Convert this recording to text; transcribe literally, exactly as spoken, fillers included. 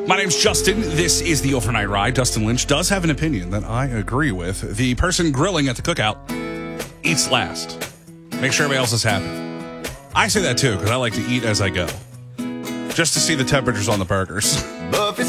My name's Justin. This is the Overnight Ride. Dustin Lynch does have an opinion that I agree with. The person grilling at the cookout eats last. Make sure everybody else is happy. I say that too because I like to eat as I go. Just to see the temperatures on the burgers.